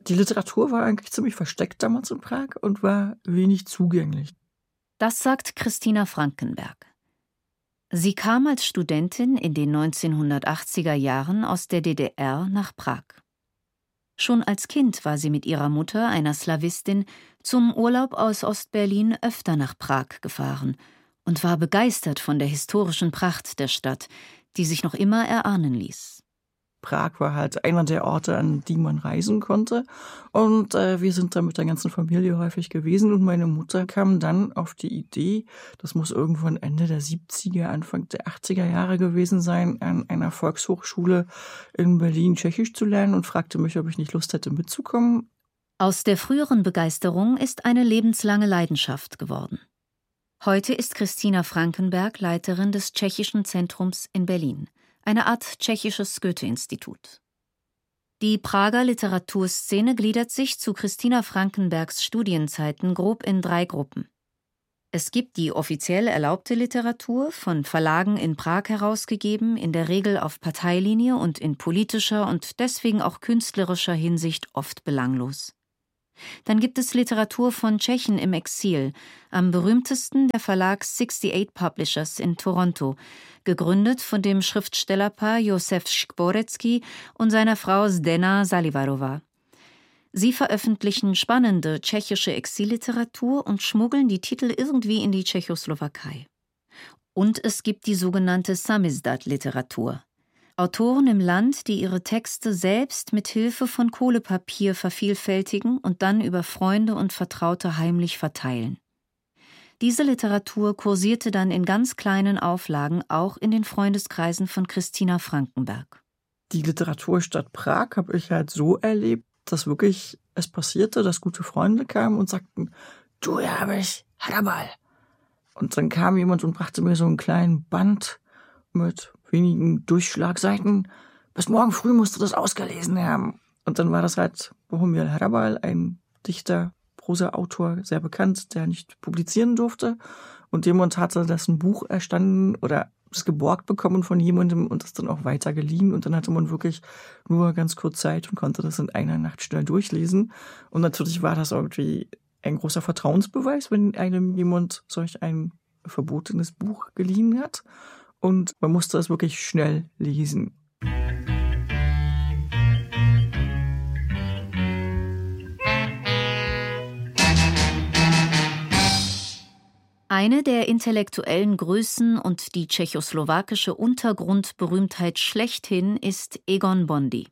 Die Literatur war eigentlich ziemlich versteckt damals in Prag und war wenig zugänglich. Das sagt Christina Frankenberg. Sie kam als Studentin in den 1980er Jahren aus der DDR nach Prag. Schon als Kind war sie mit ihrer Mutter, einer Slawistin, zum Urlaub aus Ostberlin öfter nach Prag gefahren und war begeistert von der historischen Pracht der Stadt, die sich noch immer erahnen ließ. Prag war halt einer der Orte, an die man reisen konnte. Und wir sind da mit der ganzen Familie häufig gewesen. Und meine Mutter kam dann auf die Idee, das muss irgendwann Ende der 70er, Anfang der 80er Jahre gewesen sein, an einer Volkshochschule in Berlin Tschechisch zu lernen und fragte mich, ob ich nicht Lust hätte mitzukommen. Aus der früheren Begeisterung ist eine lebenslange Leidenschaft geworden. Heute ist Christina Frankenberg Leiterin des Tschechischen Zentrums in Berlin. Eine Art tschechisches Goethe-Institut. Die Prager Literaturszene gliedert sich zu Christina Frankenbergs Studienzeiten grob in 3 Gruppen. Es gibt die offiziell erlaubte Literatur, von Verlagen in Prag herausgegeben, in der Regel auf Parteilinie und in politischer und deswegen auch künstlerischer Hinsicht oft belanglos. Dann gibt es Literatur von Tschechen im Exil, am berühmtesten der Verlag 68 Publishers in Toronto, gegründet von dem Schriftstellerpaar Josef Škvorecký und seiner Frau Zdena Salivarová. Sie veröffentlichen spannende tschechische Exilliteratur und schmuggeln die Titel irgendwie in die Tschechoslowakei. Und es gibt die sogenannte Samizdat-Literatur. Autoren im Land, die ihre Texte selbst mit Hilfe von Kohlepapier vervielfältigen und dann über Freunde und Vertraute heimlich verteilen. Diese Literatur kursierte dann in ganz kleinen Auflagen auch in den Freundeskreisen von Christina Frankenberg. Die Literaturstadt Prag habe ich halt so erlebt, dass wirklich es passierte, dass gute Freunde kamen und sagten, du, hier habe ich Hannibal. Und dann kam jemand und brachte mir so einen kleinen Band mit wenigen Durchschlagseiten. Bis morgen früh musst du das ausgelesen haben. Und dann war das halt Bohumil Hrabal, ein Dichter, Prosa-Autor, sehr bekannt, der nicht publizieren durfte. Und jemand hatte dessen Buch erstanden oder es geborgt bekommen von jemandem und das dann auch weiter geliehen. Und dann hatte man wirklich nur ganz kurz Zeit und konnte das in einer Nacht schnell durchlesen. Und natürlich war das irgendwie ein großer Vertrauensbeweis, wenn einem jemand solch ein verbotenes Buch geliehen hat. Und man musste es wirklich schnell lesen. Eine der intellektuellen Größen und die tschechoslowakische Untergrundberühmtheit schlechthin ist Egon Bondy.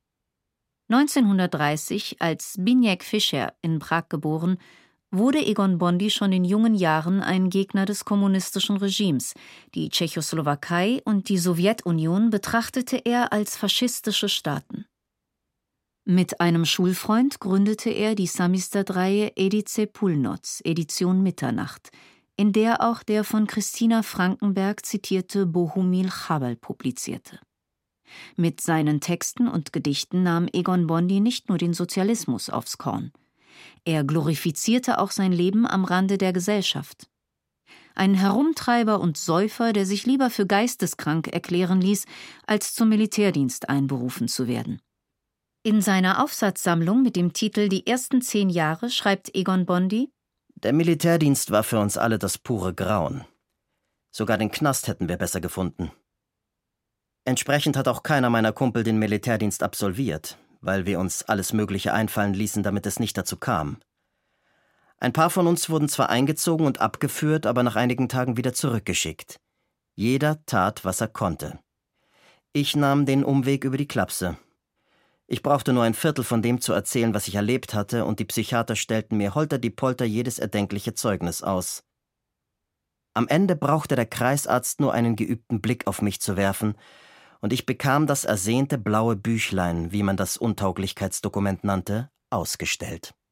1930, als Zbigniew Fischer in Prag geboren, wurde Egon Bondy schon in jungen Jahren ein Gegner des kommunistischen Regimes. Die Tschechoslowakei und die Sowjetunion betrachtete er als faschistische Staaten. Mit einem Schulfreund gründete er die Samizdat-Reihe Edice Půlnoc, Edition Mitternacht, in der auch der von Christina Frankenberg zitierte Bohumil Hrabal publizierte. Mit seinen Texten und Gedichten nahm Egon Bondy nicht nur den Sozialismus aufs Korn. Er glorifizierte auch sein Leben am Rande der Gesellschaft. Ein Herumtreiber und Säufer, der sich lieber für geisteskrank erklären ließ, als zum Militärdienst einberufen zu werden. In seiner Aufsatzsammlung mit dem Titel »Die ersten 10 Jahre« schreibt Egon Bondy: Der Militärdienst war für uns alle das pure Grauen. Sogar den Knast hätten wir besser gefunden. Entsprechend hat auch keiner meiner Kumpel den Militärdienst absolviert, weil wir uns alles Mögliche einfallen ließen, damit es nicht dazu kam. Ein paar von uns wurden zwar eingezogen und abgeführt, aber nach einigen Tagen wieder zurückgeschickt. Jeder tat, was er konnte. Ich nahm den Umweg über die Klapse. Ich brauchte nur ein Viertel von dem zu erzählen, was ich erlebt hatte, und die Psychiater stellten mir holter-die-Polter jedes erdenkliche Zeugnis aus. Am Ende brauchte der Kreisarzt nur einen geübten Blick auf mich zu werfen, und ich bekam das ersehnte blaue Büchlein, wie man das Untauglichkeitsdokument nannte, ausgestellt.